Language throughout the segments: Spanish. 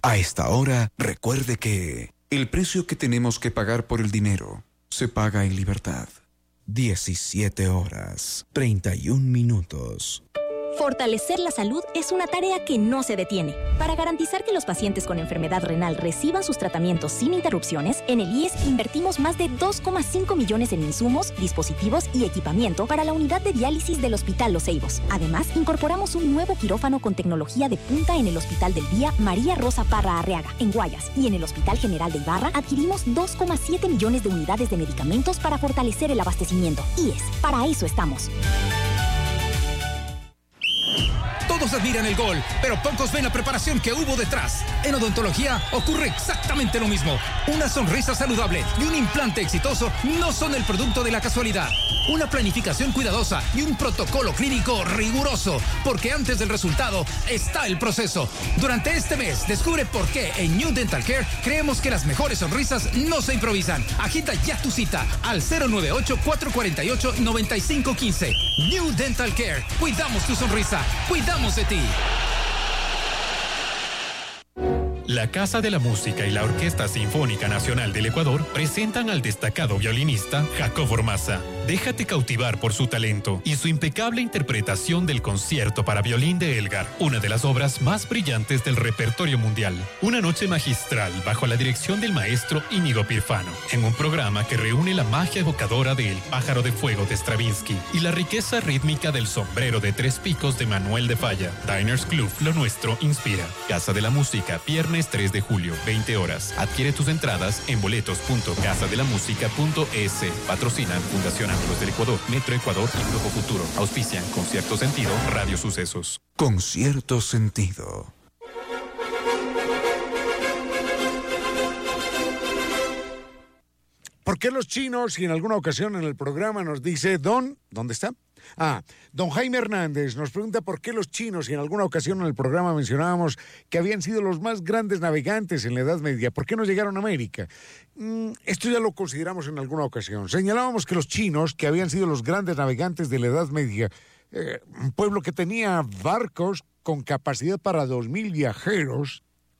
A esta hora, recuerde que el precio que tenemos que pagar por el dinero se paga en libertad. 17 horas, 31 minutos. Fortalecer la salud es una tarea que no se detiene. Para garantizar que los pacientes con enfermedad renal reciban sus tratamientos sin interrupciones, en el IES invertimos más de 2,5 millones en insumos, dispositivos y equipamiento para la unidad de diálisis del Hospital Los Ceibos. Además, incorporamos un nuevo quirófano con tecnología de punta en el Hospital del Día María Rosa Parra Arriaga, en Guayas, y en el Hospital General de Ibarra adquirimos 2,7 millones de unidades de medicamentos para fortalecer el abastecimiento. IES, para eso estamos. Todos admiran el gol, pero pocos ven la preparación que hubo detrás. En odontología ocurre exactamente lo mismo. Una sonrisa saludable y un implante exitoso no son el producto de la casualidad. Una planificación cuidadosa y un protocolo clínico riguroso, porque antes del resultado está el proceso. Durante este mes, descubre por qué en New Dental Care creemos que las mejores sonrisas no se improvisan. Agita ya tu cita al 098-448-9515. New Dental Care. Cuidamos tu sonrisa. Cuidamos de ti. La Casa de la Música y la Orquesta Sinfónica Nacional del Ecuador presentan al destacado violinista Jacobo Ormaza. Déjate cautivar por su talento y su impecable interpretación del concierto para violín de Elgar, una de las obras más brillantes del repertorio mundial. Una noche magistral bajo la dirección del maestro Íñigo Pirfano, en un programa que reúne la magia evocadora de El pájaro de fuego de Stravinsky y la riqueza rítmica del sombrero de tres picos de Manuel de Falla. Diners Club, lo nuestro inspira. Casa de la Música, viernes 3 de julio, 20 horas. Adquiere tus entradas en boletos.casadelamusica.es. Patrocinan Fundación Ángeles del Ecuador, Metro Ecuador y Grupo Futuro. Auspician Con Cierto Sentido, Radio Sucesos. Con Cierto Sentido. ¿Por qué los chinos? Y en alguna ocasión en el programa nos dice ¿dónde está? Don Jaime Hernández nos pregunta por qué los chinos, y en alguna ocasión en el programa mencionábamos que habían sido los más grandes navegantes en la Edad Media. ¿Por qué no llegaron a América? Esto ya lo consideramos en alguna ocasión. Señalábamos que los chinos, que habían sido los grandes navegantes de la Edad Media, un pueblo que tenía barcos con capacidad para 2,000 viajeros.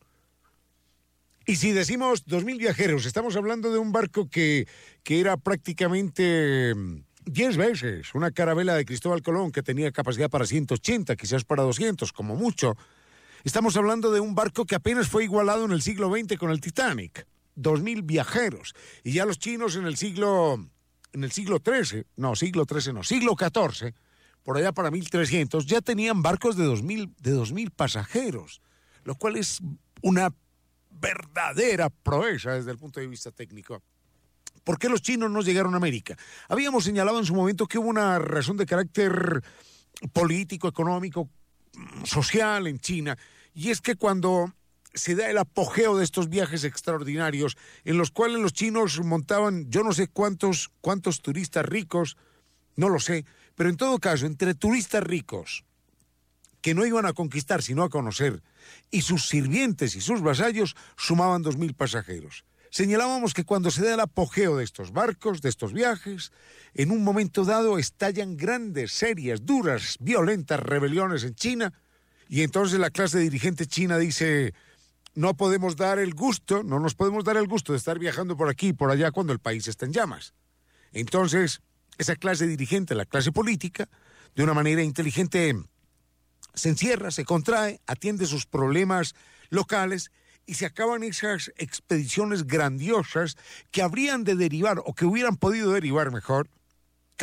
Y si decimos 2,000 viajeros, estamos hablando de un barco que era prácticamente 10 veces una carabela de Cristóbal Colón, que tenía capacidad para 180, quizás para 200, como mucho. Estamos hablando de un barco que apenas fue igualado en el siglo XX con el Titanic. 2,000 viajeros. Y ya los chinos en el siglo XIII, siglo XIV, por allá para 1300, ya tenían barcos de 2,000 pasajeros, lo cual es una verdadera proeza desde el punto de vista técnico. ¿Por qué los chinos no llegaron a América? Habíamos señalado en su momento que hubo una razón de carácter político, económico, social en China, y es que cuando se da el apogeo de estos viajes extraordinarios, en los cuales los chinos montaban, yo no sé cuántos turistas ricos, no lo sé, pero en todo caso, entre turistas ricos, que no iban a conquistar sino a conocer, y sus sirvientes y sus vasallos sumaban 2,000 pasajeros. Señalábamos que cuando se da el apogeo de estos barcos, de estos viajes, en un momento dado estallan grandes, serias, duras, violentas rebeliones en China, y entonces la clase dirigente china dice: no nos podemos dar el gusto de estar viajando por aquí y por allá cuando el país está en llamas. Entonces, esa clase dirigente, la clase política, de una manera inteligente, se encierra, se contrae, atiende sus problemas locales, y se acaban esas expediciones grandiosas que habrían de derivar, o que hubieran podido derivar mejor,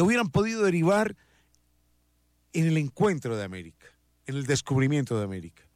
en el encuentro de América, en el descubrimiento de América.